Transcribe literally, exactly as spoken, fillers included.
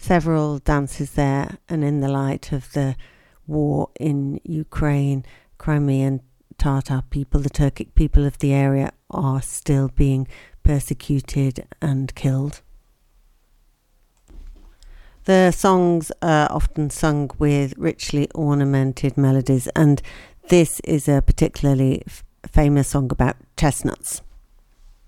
several dances there, and in the light of the war in Ukraine, Crimean Tatar people, the Turkic people of the area, are still being persecuted and killed. The songs are often sung with richly ornamented melodies, and this is a particularly f- famous song about chestnuts.